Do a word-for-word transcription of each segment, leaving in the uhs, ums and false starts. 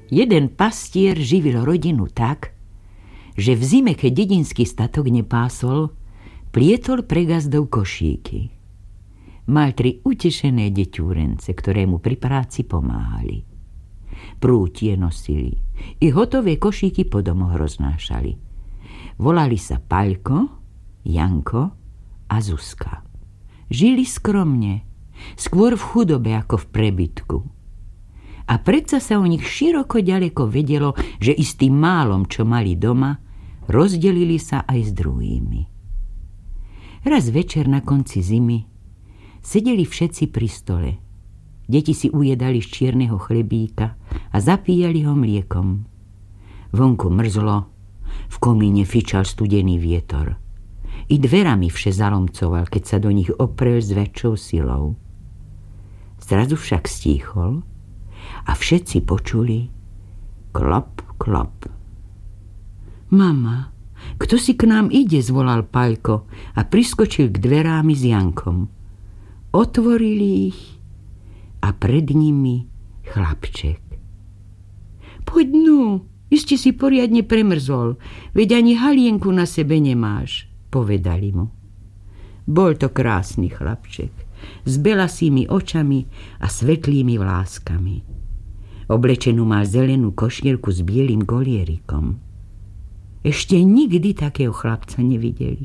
Jeden pastier živil rodinu tak, že v zime, keď dedinský statok nepásol, plietol pre gazdov košíky. Mal tri utešené deťúrence, ktoré mu pri práci pomáhali. Prútie nosili, i hotové košíky po domoch roznášali. Volali sa Paľko, Janko a Zuzka. Žili skromne, skôr v chudobe ako v prebytku. A predsa sa o nich široko ďaleko vedelo, že istým málom, čo mali doma, rozdelili sa aj s druhými. Raz večer na konci zimy sedeli všetci pri stole. Deti si ujedali z čierneho chlebíka a zapíjali ho mliekom. Vonku mrzlo, v komíne fičal studený vietor. I dverami vše zalomcoval, keď sa do nich oprel s väčšou silou. Zrazu však stíchol a všetci počuli klop, klop. Mama, kto si k nám ide, zvolal Paľko a priskočil k dverám s Jankom. Otvorili ich a pred nimi chlapček. Poď no, iste si poriadne premrzol, veď ani halienku na sebe nemáš, povedali mu. Bol to krásny chlapček, s belasými očami a svetlými vláskami. Oblečenú mal zelenú košielku s bielým golierikom. Ešte nikdy takého chlapca nevideli.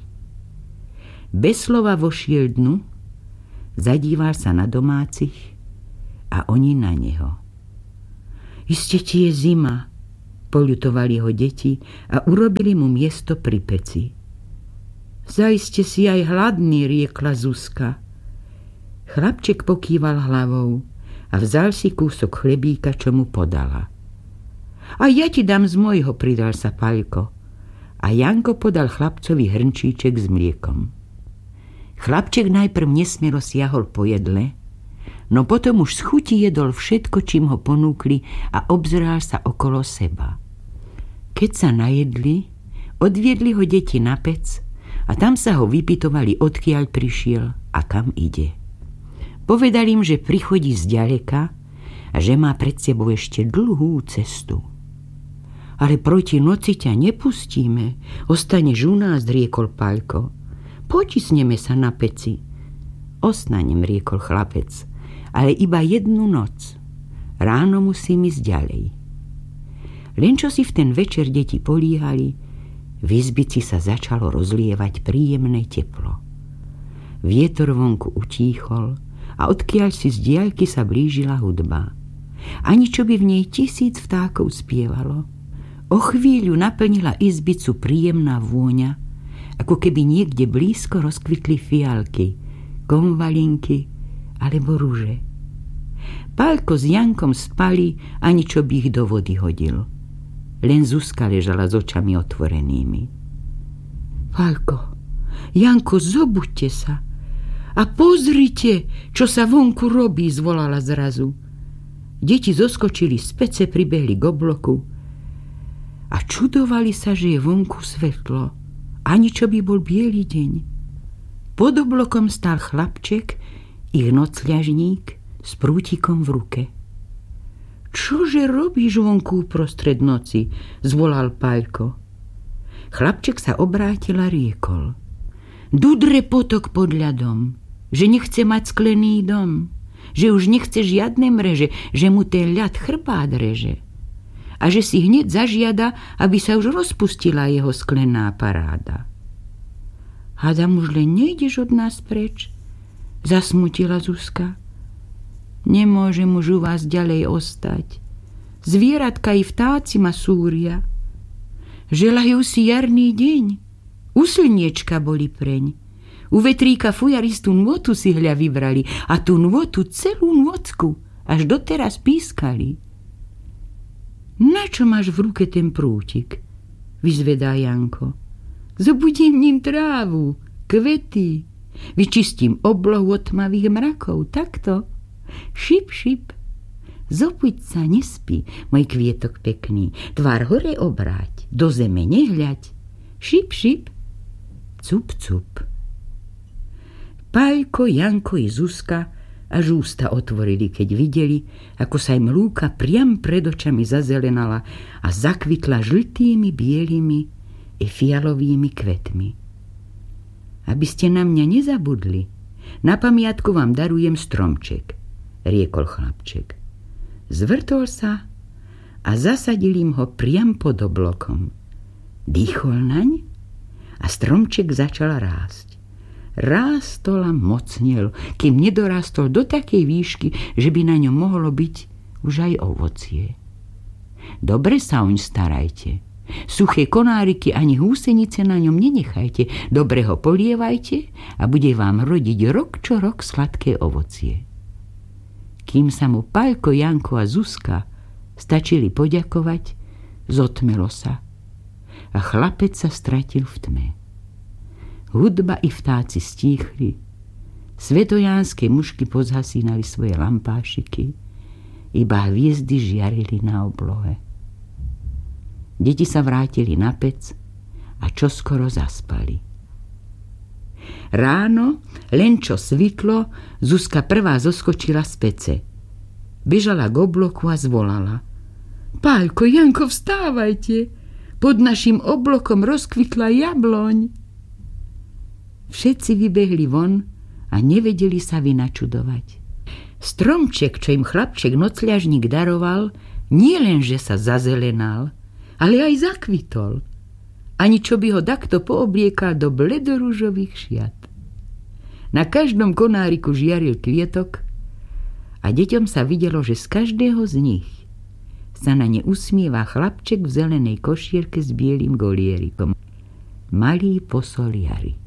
Bez slova vošiel dnu, zadíval sa na domácich a oni na neho. Iste ti je zima, poľutovali ho deti a urobili mu miesto pri peci. Zaiste si aj hladný, riekla Zuzka. Chlapček pokýval hlavou a vzal si kúsok chlebíka, čo mu podala. A ja ti dám z mojho, pridal sa Paľko. A Janko podal chlapcovi hrnčíček s mliekom. Chlapček najprv nesmielo siahol po jedle, no potom už z chuti jedol všetko, čím ho ponúkli a obzeral sa okolo seba. Keď sa najedli, odviedli ho deti na pec a tam sa ho vypytovali, odkiaľ prišiel a kam ide. Povedal im, že prichodí zďaleka a že má pred sebou ešte dlhú cestu. Ale proti noci ťa nepustíme, ostaneš u nás, riekol Paľko. Potisneme sa na peci. Ostanem, riekol chlapec, ale iba jednu noc. Ráno musím ísť ďalej. Len čo si v ten večer deti políhali, v izbici sa začalo rozlievať príjemné teplo. Vietor vonku utíchol a odkiaľ si z diaľky sa blížila hudba. Ani čo by v nej tisíc vtákov spievalo. O chvíľu naplnila izbicu príjemná vôňa, ako keby niekde blízko rozkvitli fialky, konvalinky alebo ruže. Paľko s Jankom spali, ani čo by ich do vody hodil. Len Zuzka ležala s očami otvorenými. Paľko, Janko, zobuďte sa a pozrite, čo sa vonku robí, zvolala zrazu. Deti zoskočili z pece, pribehli k obloku a čudovali sa, že je vonku svetlo, ani čo by bol biely deň. Pod oblokom stál chlapček, ich nocľažník, s prútikom v ruke. Čože robíš vonku uprostred noci, zvolal Paľko. Chlapček sa obrátil a riekol. Dudre potok pod ľadom, že nechce mať sklený dom, že už nechce žiadne mreže, že mu ten ľad chrbát reže. A že si hneď zažiada, aby sa už rozpustila jeho sklená paráda. Hádam, už len nejdeš od nás preč? Zasmutila Zuzka. Nemôžem už u vás ďalej ostať. Zvieratka i vtáci ma súria. Želajú si jarný deň. U slniečka boli preň. U vetríka fujaristú nôtu si hľa vybrali a tú nôtu celú nôcku až doteraz pískali. Na čo máš v ruke ten prútik? Vyzvedá Janko. Zobudím ním trávu, kvety, vyčistím oblohu od tmavých mrakov, takto. Šip, šip. Zobuď sa, nespí, môj kvietok pekný, tvár hore obráť, do zeme nehľaď. Šip, šip. Cup, cup. Paľko, Janko i Zuzka až ústa otvorili, keď videli, ako sa im lúka priam pred očami zazelenala a zakvitla žltými, bielými i fialovými kvetmi. Aby ste na mňa nezabudli, na pamiatku vám darujem stromček, riekol chlapček. Zvrtol sa a zasadil im ho priam pod oblokom. Dýchol naň a stromček začal rásť. Rástol a mocnil, kým nedorástol do takej výšky, že by na ňom mohlo byť už aj ovocie. Dobre sa oň starajte. Suché konáriky ani húsenice na ňom nenechajte. Dobre ho polievajte a bude vám rodiť rok čo rok sladké ovocie. Kým sa mu Paľko, Janko a Zuzka stačili poďakovať, zotmelo sa a chlapec sa stratil v tme. Hudba i vtáci stíchli, svetojánske mušky pozhasínali svoje lampášiky, iba hviezdy žiarili na oblohe. Deti sa vrátili na pec a čoskoro zaspali. Ráno, len čo svitlo, Zuzka prvá zoskočila z pece. Bežala k obloku a zvolala. Paľko, Janko, vstávajte! Pod našim oblokom rozkvitla jabloň. Všetci vybehli von a nevedeli sa vynačudovať. Stromček, čo im chlapček nocľažník daroval, nie len, že sa zazelenal, ale aj zakvitol. Ani čo by ho takto poobliekal do bledorúžových šiat. Na každom konáriku žiaril kvietok a deťom sa videlo, že z každého z nich sa na ne usmieva chlapček v zelenej košierke s bielým golierikom. Malý posol jary.